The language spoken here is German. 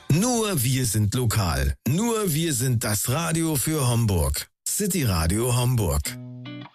Nur wir sind lokal. Nur wir sind das Radio für Homburg. City Radio Homburg.